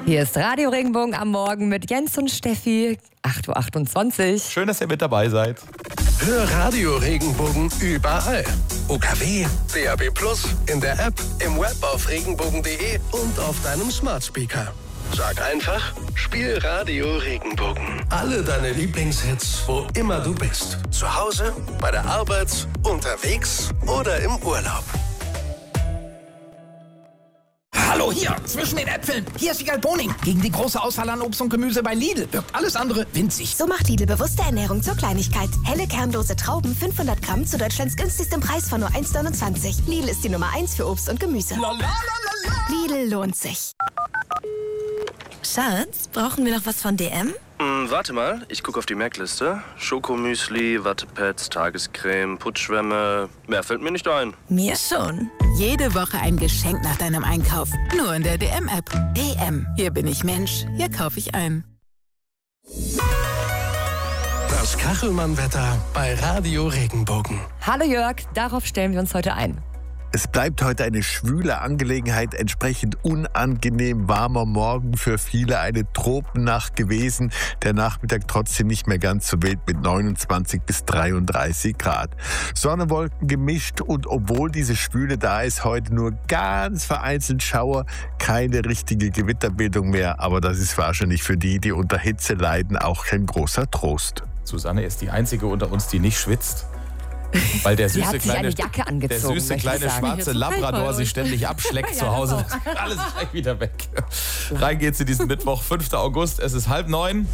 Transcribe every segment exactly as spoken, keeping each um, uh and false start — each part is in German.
Hier ist Radio Regenbogen am Morgen mit Jens und Steffi, acht Uhr achtundzwanzig. Schön, dass ihr mit dabei seid. Hör Radio Regenbogen überall. O K W, D A B plus, in der App, im Web auf regenbogen punkt de und auf deinem Smart Speaker. Sag einfach, spiel Radio Regenbogen. Alle deine Lieblingshits, wo immer du bist. Zu Hause, bei der Arbeit, unterwegs oder im Urlaub. Hallo, hier, zwischen den Äpfeln. Hier ist Wiegald Boning. Gegen die große Auswahl an Obst und Gemüse bei Lidl wirkt alles andere winzig. So macht Lidl bewusste Ernährung zur Kleinigkeit. Helle, kernlose Trauben, fünfhundert Gramm zu Deutschlands günstigstem Preis von nur eins Komma neunundzwanzig. Lidl ist die Nummer eins für Obst und Gemüse. La, la, la, la, la. Lidl lohnt sich. Schatz, brauchen wir noch was von D M? Hm, warte mal, ich gucke auf die Merkliste. Schokomüsli, Wattepads, Tagescreme, Putzschwämme. Mehr fällt mir nicht ein. Mir schon. Jede Woche ein Geschenk nach deinem Einkauf. Nur in der D M-App. D M. Hier bin ich Mensch. Hier kaufe ich ein. Das Kachelmann-Wetter bei Radio Regenbogen. Hallo Jörg, darauf stellen wir uns heute ein. Es bleibt heute eine schwüle Angelegenheit, entsprechend unangenehm warmer Morgen für viele, eine Tropennacht gewesen. Der Nachmittag trotzdem nicht mehr ganz so wild mit neunundzwanzig bis dreiunddreißig Grad. Sonne, Wolken gemischt und obwohl diese Schwüle da ist, heute nur ganz vereinzelt Schauer, keine richtige Gewitterbildung mehr. Aber das ist wahrscheinlich für die, die unter Hitze leiden, auch kein großer Trost. Susanne ist die einzige unter uns, die nicht schwitzt. Weil der süße, hat sich kleine, eine Jacke angezogen, der süße kleine schwarze Labrador sich ständig abschleckt zu Hause. Alles gleich wieder weg. Rein geht's in diesen Mittwoch, fünften August. Es ist halb neun.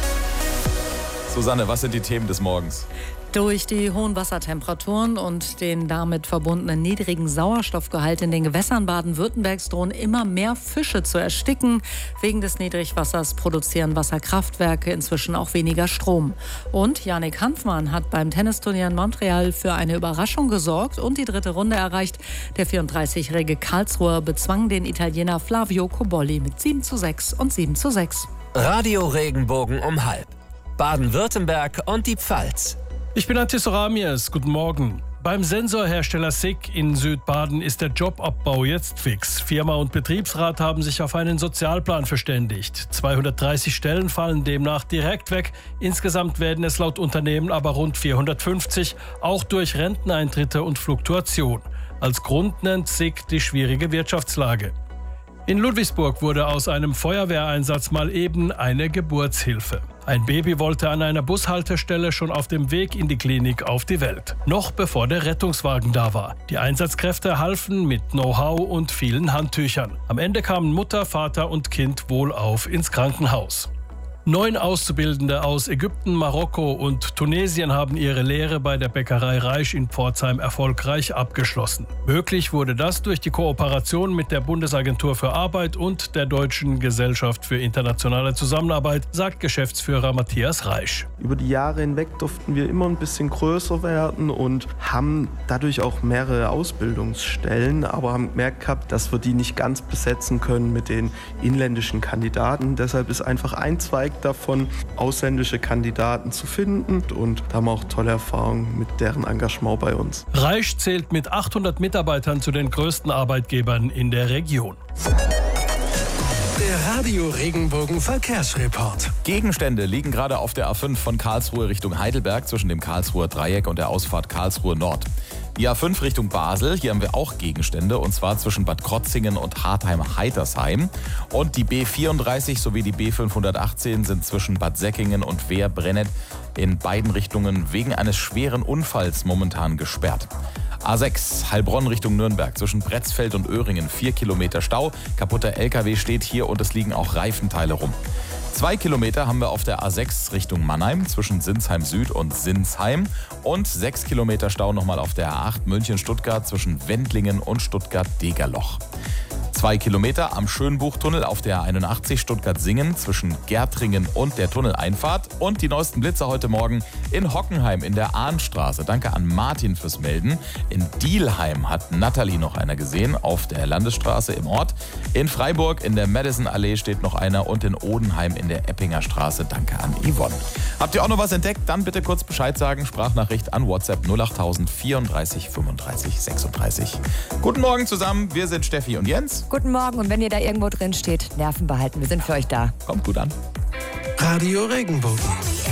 Susanne, was sind die Themen des Morgens? Durch die hohen Wassertemperaturen und den damit verbundenen niedrigen Sauerstoffgehalt in den Gewässern Baden-Württembergs drohen immer mehr Fische zu ersticken. Wegen des Niedrigwassers produzieren Wasserkraftwerke inzwischen auch weniger Strom. Und Yannick Hanfmann hat beim Tennisturnier in Montreal für eine Überraschung gesorgt und die dritte Runde erreicht. Der vierunddreißigjährige Karlsruher bezwang den Italiener Flavio Cobolli mit sieben zu sechs und sieben zu sechs. Radio Regenbogen um halb. Baden-Württemberg und die Pfalz. Ich bin Antis Ramies. Guten Morgen. Beim Sensorhersteller S I C in Südbaden ist der Jobabbau jetzt fix. Firma und Betriebsrat haben sich auf einen Sozialplan verständigt. zweihundertdreißig Stellen fallen demnach direkt weg. Insgesamt werden es laut Unternehmen aber rund vierhundertfünfzig, auch durch Renteneintritte und Fluktuation. Als Grund nennt S I C die schwierige Wirtschaftslage. In Ludwigsburg wurde aus einem Feuerwehreinsatz mal eben eine Geburtshilfe. Ein Baby wollte an einer Bushaltestelle schon auf dem Weg in die Klinik auf die Welt. Noch bevor der Rettungswagen da war. Die Einsatzkräfte halfen mit Know-how und vielen Handtüchern. Am Ende kamen Mutter, Vater und Kind wohlauf ins Krankenhaus. Neun Auszubildende aus Ägypten, Marokko und Tunesien haben ihre Lehre bei der Bäckerei Reisch in Pforzheim erfolgreich abgeschlossen. Möglich wurde das durch die Kooperation mit der Bundesagentur für Arbeit und der Deutschen Gesellschaft für internationale Zusammenarbeit, sagt Geschäftsführer Matthias Reisch. Über die Jahre hinweg durften wir immer ein bisschen größer werden und haben dadurch auch mehrere Ausbildungsstellen, aber haben gemerkt gehabt, dass wir die nicht ganz besetzen können mit den inländischen Kandidaten. Deshalb ist einfach ein Zweig davon, ausländische Kandidaten zu finden und da haben wir auch tolle Erfahrungen mit deren Engagement bei uns. Reisch zählt mit achthundert Mitarbeitern zu den größten Arbeitgebern in der Region. Der Radio Regenbogen Verkehrsreport. Gegenstände liegen gerade auf der A fünf von Karlsruhe Richtung Heidelberg zwischen dem Karlsruher Dreieck und der Ausfahrt Karlsruhe Nord. Die A fünf Richtung Basel, hier haben wir auch Gegenstände und zwar zwischen Bad Krotzingen und Hartheim-Heitersheim. Und die B vierunddreißig sowie die B fünfhundertachtzehn sind zwischen Bad Säckingen und Wehr-Brennet in beiden Richtungen wegen eines schweren Unfalls momentan gesperrt. A sechs, Heilbronn Richtung Nürnberg, zwischen Bretzfeld und Öhringen, vier Kilometer Stau. Kaputter L K W steht hier und es liegen auch Reifenteile rum. Zwei Kilometer haben wir auf der A sechs Richtung Mannheim, zwischen Sinsheim Süd und Sinsheim. Und sechs Kilometer Stau nochmal auf der A acht München-Stuttgart, zwischen Wendlingen und Stuttgart-Degerloch. Zwei Kilometer am Schönbuchtunnel auf der einundachtzig Stuttgart-Singen zwischen Gärtringen und der Tunneleinfahrt. Und die neuesten Blitze heute Morgen in Hockenheim in der Ahnstraße. Danke an Martin fürs Melden. In Dielheim hat Nathalie noch einer gesehen auf der Landesstraße im Ort. In Freiburg in der Madison-Allee steht noch einer und in Odenheim in der Eppinger Straße. Danke an Yvonne. Habt ihr auch noch was entdeckt? Dann bitte kurz Bescheid sagen. Sprachnachricht an WhatsApp null acht null null vierunddreißig fünfunddreißig sechsunddreißig. Guten Morgen zusammen. Wir sind Steffi und Jens. Guten Morgen und wenn ihr da irgendwo drin steht, Nerven behalten, wir sind für euch da. Kommt gut an. Radio Regenbogen.